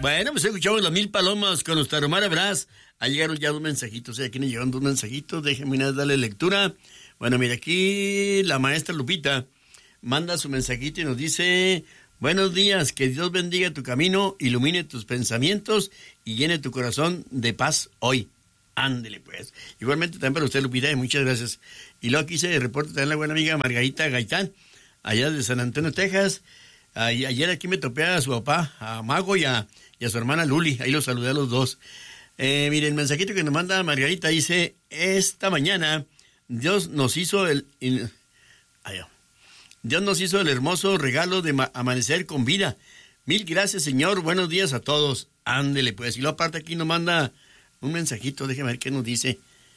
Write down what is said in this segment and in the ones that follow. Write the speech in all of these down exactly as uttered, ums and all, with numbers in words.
Bueno, pues escuchamos las Mil Palomas con los Tarahumara Brass. Ahí llegaron ya dos mensajitos, ¿eh? Aquí nos llegaron dos mensajitos, déjenme nada darle lectura. Bueno, mira, aquí la maestra Lupita manda su mensajito y nos dice: buenos días, que Dios bendiga tu camino, ilumine tus pensamientos y llene tu corazón de paz hoy. Ándele, pues. Igualmente también para usted, Lupita, y muchas gracias. Y luego aquí se reporta también la buena amiga Margarita Gaitán, allá de San Antonio, Texas. Ay, ayer aquí me topé a su papá, a Mago, y a, y a su hermana Luli. Ahí los saludé a los dos. Eh, miren, el mensajito que nos manda Margarita dice: esta mañana Dios nos hizo el... el ay, Dios nos hizo el hermoso regalo de ma- amanecer con vida. Mil gracias, Señor. Buenos días a todos. Ándele, pues. Y luego aparte aquí nos manda un mensajito. Déjeme ver qué nos dice.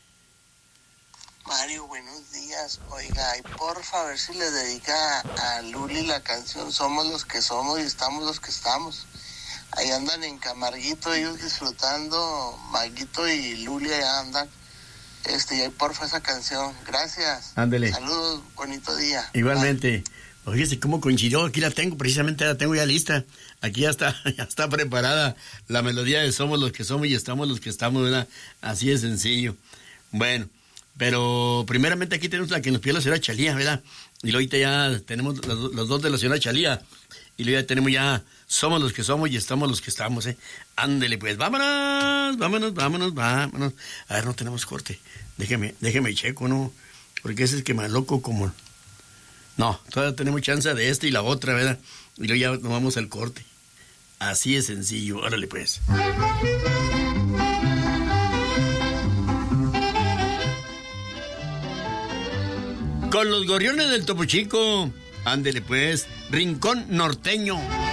Mario, buenos días. Oiga, y por favor, si le dedica a Luli la canción Somos los que somos y estamos los que estamos. Ahí andan en Camarguito ellos disfrutando, Maguito y Luli allá andan. Este, y ahí porfa esa canción. Gracias. Ándele. Saludos, bonito día. Igualmente. Oye, cómo coincidió. Aquí la tengo, precisamente la tengo ya lista. Aquí ya está, ya está preparada la melodía de Somos los que somos y estamos los que estamos, ¿verdad? Así de sencillo. Bueno, pero primeramente aquí tenemos la que nos pidió la señora Chalía, ¿verdad? Y luego ahorita ya tenemos los, los dos de la señora Chalía. Y luego ya tenemos ya Somos los que somos y estamos los que estamos, ¿eh? Ándele, pues, vámonos, vámonos, vámonos, vámonos. A ver, no tenemos corte. Déjeme, déjeme checo, ¿no? Porque ese es que más loco como... No, todavía tenemos chance de esta y la otra, ¿verdad? Y luego ya nos vamos al corte. Así de sencillo, órale, pues. Con los gorriones del Topo Chico, ándele, pues, Rincón Norteño.